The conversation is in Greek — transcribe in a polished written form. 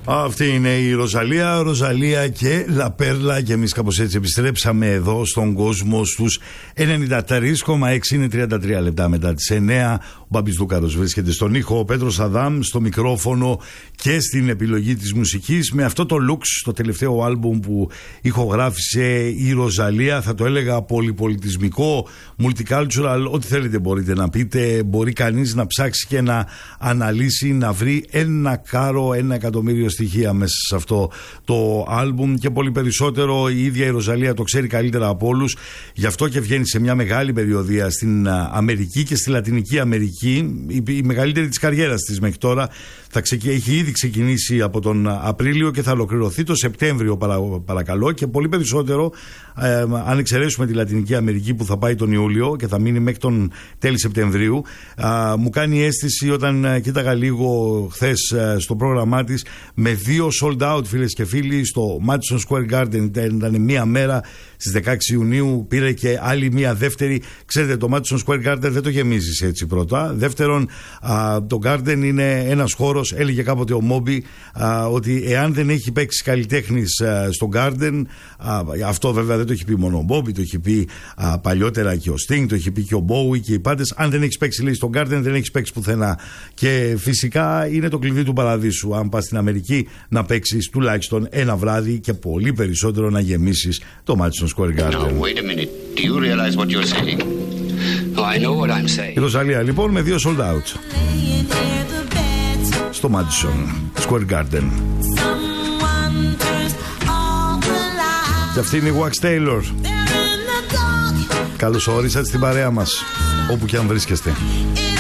Αυτή είναι η Ροζαλία και Λαπέρλα. Και εμείς κάπως έτσι επιστρέψαμε εδώ στον κόσμο στους 93,6. Είναι 33 λεπτά μετά τις 9. Ο Μπάμπης Δούκαρος βρίσκεται στον ήχο, ο Πέτρος Αδάμ στο μικρόφωνο και στην επιλογή της μουσικής. Με αυτό το Lux, το τελευταίο άλμπουμ που ηχογράφησε η Ροζαλία, θα το έλεγα πολυπολιτισμικό, multicultural, ό,τι θέλετε μπορείτε να πείτε. Μπορεί κανείς να ψάξει και να αναλύσει, να βρει ένα εκατομμύριο στοιχεία μέσα σε αυτό το άλμπουμ και πολύ περισσότερο. Η ίδια η Ροζαλία το ξέρει καλύτερα από όλους, γι' αυτό και βγαίνει σε μια μεγάλη περιοδεία στην Αμερική και στη Λατινική Αμερική, η μεγαλύτερη της καριέρας της μέχρι τώρα. Έχει ήδη ξεκινήσει από τον Απρίλιο και θα ολοκληρωθεί το Σεπτέμβριο, παρακαλώ, και πολύ περισσότερο αν εξαιρέσουμε τη Λατινική Αμερική που θα πάει τον Ιούλιο και θα μείνει μέχρι τον τέλη Σεπτεμβρίου. Μου κάνει αίσθηση όταν κοίταγα λίγο χθες στο πρόγραμμά της, με 2 sold out, φίλες και φίλοι, στο Madison Square Garden. Ήταν μία μέρα στις 16 Ιουνίου, πήρε και άλλη μία δεύτερη. Ξέρετε, το Madison Square Garden δεν το γεμίζεις έτσι πρώτα. Δεύτερον, το Garden είναι ένας χώρος, έλεγε κάποτε ο Μόμπι, ότι εάν δεν έχει παίξει καλλιτέχνης στο Garden, αυτό βέβαια δεν το έχει πει μόνο ο Μόμπι, το έχει πει παλιότερα και ο Sting, το έχει πει και ο Bowie και οι πάντες. Αν δεν έχεις παίξει, λέει, στο Garden, δεν έχεις παίξει πουθενά. Και φυσικά είναι το κλειδί του παραδείσου. Αν πας στην Αμερική, να παίξεις τουλάχιστον ένα βράδυ και πολύ περισσότερο να γεμίσεις το Madison Square Garden. No, wait a minute. Do you realize what you're saying? Oh, I know what I'm saying. Η Ροζαλία λοιπόν με 2 sold out στο Madison Square Garden. Και αυτή είναι η Wax Taylor. Καλώς ορίσατε στην παρέα μας, όπου και αν βρίσκεστε.